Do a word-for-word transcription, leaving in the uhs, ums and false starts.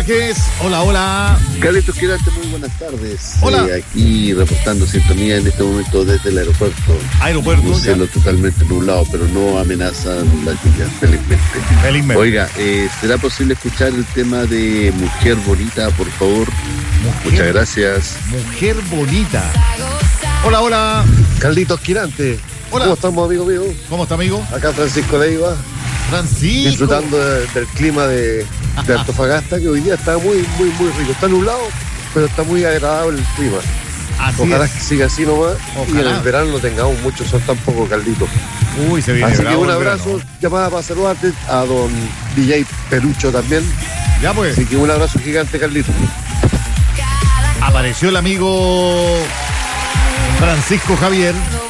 mensajes. Hola, hola. Carlitos Quirante, muy buenas tardes. Hola. Eh, aquí reportando sintonía en este momento desde el aeropuerto. Aeropuerto. Un cielo ya. Totalmente nublado, pero no amenazan la lluvia, felizmente. Felizmente. Oiga, eh, ¿será posible escuchar el tema de Mujer Bonita, por favor? Mujer, Muchas gracias. Mujer Bonita. Hola, hola. Carlitos Quirante. Hola. ¿Cómo estamos, amigo mío? ¿Cómo está, amigo? Acá Francisco Leiva. Francisco. Disfrutando de, del clima de, de Antofagasta, que hoy día está muy, muy, muy rico. Está nublado, pero está muy agradable el clima. Así Ojalá es. que siga así nomás. Ojalá. Y en el verano no tengamos mucho sol tampoco, Carlitos. Uy, se viene Así que bravo un el abrazo, verano. llamada para saludarte, a don D J Pelucho también. Ya pues. Así que un abrazo gigante, Carlitos. Apareció el amigo Francisco Javier